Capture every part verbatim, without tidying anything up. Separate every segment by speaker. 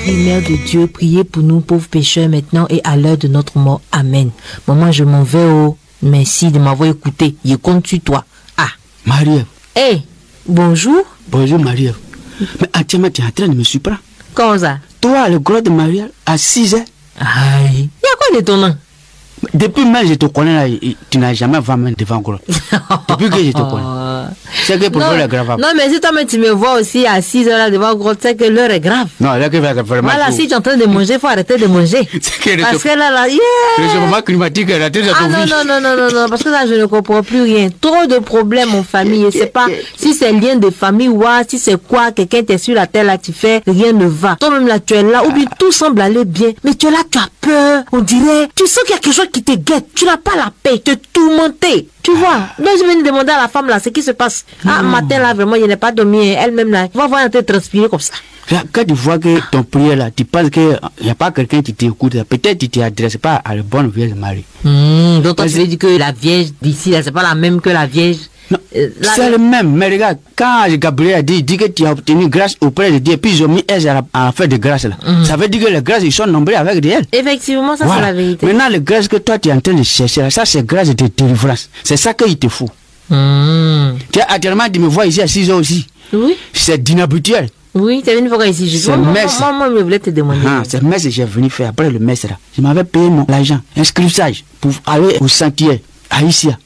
Speaker 1: Marie, Mère de Dieu, priez pour nous pauvres pécheurs maintenant et à l'heure de notre mort. Amen. Maman, je m'en vais au... Merci de m'avoir écouté. Je compte sur toi. Ah.
Speaker 2: Marie-Ève.
Speaker 1: Eh, hey, bonjour.
Speaker 2: Bonjour Marie-Ève. Mais actuellement, tu es en train de me surprendre.
Speaker 1: Comment ça?
Speaker 2: Toi, le gros de Marie-Ève, à six heures.
Speaker 1: Aïe. Il y a quoi d'étonnant?
Speaker 2: Depuis même je te connais là, tu n'as jamais vraiment devant gros. Depuis que je te connais. C'est que pour
Speaker 1: non,
Speaker 2: l'heure est grave.
Speaker 1: Non, mais si toi tu me vois aussi à six heures là devant gros, c'est que l'heure est grave.
Speaker 2: Non, l'heure est vraiment.
Speaker 1: Voilà, si tu es en train de manger, il faut arrêter de manger. Que parce que là, là, yeah.
Speaker 2: Le changement climatique est la tête de
Speaker 1: ah, non, non, non, non, non, non, parce que là, je ne comprends plus rien. Trop de problèmes en famille. Et c'est pas si c'est lien de famille ou si c'est quoi, quelqu'un t'est sur la terre là, tu fais, rien ne va. Toi-même là, tu es là, ou bien tout semble aller bien. Mais tu es là, tu as peur. On dirait, tu sens qu'il y a quelque chose qui te guette. Tu n'as pas la paix, te tourmenter. Tu vois, donc je viens de demander à la femme là ce qui se passe. Ah, matin là, vraiment, je n'ai pas dormi. Elle-même là, va voir un peu transpirer comme ça.
Speaker 2: Quand tu vois que ton prière là, tu penses qu'il n'y a pas quelqu'un qui t'écoute, peut-être tu ne t'adresses pas à la bonne Vierge Marie.
Speaker 1: Mmh, donc toi, tu veux dire que la Vierge d'ici là, c'est pas la même que la Vierge.
Speaker 2: Non,
Speaker 1: euh,
Speaker 2: c'est le même. Mais regarde, quand Gabriel a dit, dit que tu as obtenu grâce auprès de Dieu, puis ils ont mis elle à la, à la fête de grâce là. Mmh. Ça veut dire que les grâces, ils sont nombreux avec elle.
Speaker 1: Effectivement, ça voilà. C'est la vérité.
Speaker 2: Maintenant, les grâces que toi tu es en train de chercher là, ça c'est grâce de délivrance. C'est ça qu'il te faut. Mmh. Tu as actuellement, tu me vois ici à six heures aussi.
Speaker 1: Oui.
Speaker 2: C'est d'inhabituel.
Speaker 1: Oui, tu es venu voir ici. Je moi, moi, moi, moi, je voulais te demander.
Speaker 2: Ah, c'est le messe que j'ai venu faire après le messe là. Je m'avais payé mon l'argent, inscriptage pour aller au sentier à Haïtia.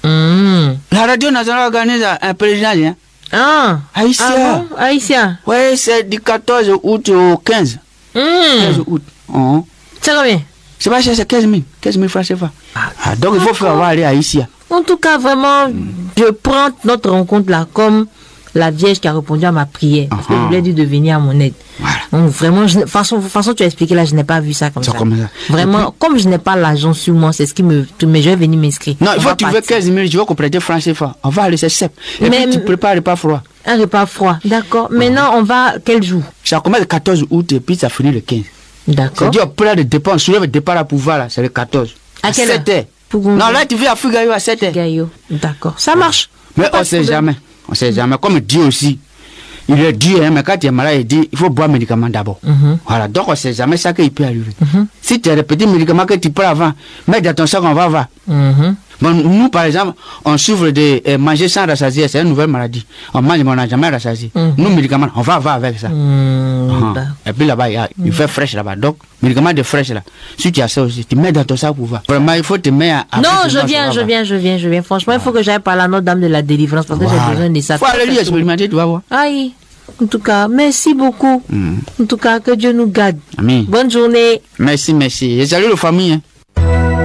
Speaker 1: Mmh.
Speaker 2: La radio nationale organise un pèlerinage. Hein?
Speaker 1: Ah,
Speaker 2: Haïtia.
Speaker 1: Ah bon? Haïtia.
Speaker 2: Oui, c'est du quatorze août au quinze.
Speaker 1: Mmh.
Speaker 2: quinze août. Oh.
Speaker 1: C'est combien?
Speaker 2: C'est pas cher, c'est quinze mille. quinze mille francs, c'est pas. Ah, donc il faut faire avoir aller à Haïtia.
Speaker 1: En tout cas, vraiment, mmh. je prends notre rencontre là comme la Vierge qui a répondu à ma prière. Parce uh-huh. que je voulais dire de venir à mon aide. Voilà. Donc vraiment, de façon, façon tu as expliqué là, je n'ai pas vu ça comme ça.
Speaker 2: Comme ça.
Speaker 1: Vraiment, puis, comme je n'ai pas l'argent sur moi, c'est ce qui me... Mais je vais venir m'inscrire.
Speaker 2: Non, il faut que tu veux quinze mille, je vais compléter francs C F A. On va aller, c'est simple. Et mais, puis tu prépares un repas froid.
Speaker 1: Un repas froid, d'accord. Uh-huh. Maintenant, on va... Quel jour?
Speaker 2: Ça commence le quatorze août et puis ça finit le quinze.
Speaker 1: D'accord.
Speaker 2: C'est-à-dire, au plan de départ, on soulève le départ à pouvoir là, c'est le quatorze.
Speaker 1: À quelle
Speaker 2: sept heures. Non, là, tu viens à Fugayo à sept heures.
Speaker 1: Fugayo, d'accord. Ça marche.
Speaker 2: Mais on ne sait jamais. On ne sait jamais. Comme Dieu aussi. Il est dit, hein, mais quand tu es malade, il dit il faut boire médicaments d'abord. Mm-hmm. Voilà, donc on ne sait jamais ça qu'il peut arriver. Mm-hmm. Si tu as des petits médicaments que tu prends avant, mets dans ton sac, on va voir. Mm-hmm. Bon, nous, par exemple, on souffre de euh, manger sans rassasier, c'est une nouvelle maladie. On mange, mais on n'a jamais rassasié. Mm-hmm. Nous, médicaments, on va voir avec ça. Mm-hmm. Uh-huh. Et puis là-bas, il, mm-hmm. il fait fraîche là-bas. Donc, médicaments de fraîche là. Si tu as ça aussi, tu mets dans ton sac pour voir. Vraiment, il faut te mettre à.
Speaker 1: Non, je viens, je viens, je viens, je viens. Franchement, il faut que j'aille parler à notre dame de la délivrance parce que
Speaker 2: voilà.
Speaker 1: j'ai besoin de ça.
Speaker 2: Il faut aller lui expérimenter, tu vas voir.
Speaker 1: Aïe. En tout cas, merci beaucoup. Mm. En tout cas, que Dieu nous garde.
Speaker 2: Amen.
Speaker 1: Bonne journée.
Speaker 2: Merci, merci. Et salut la famille. Hein.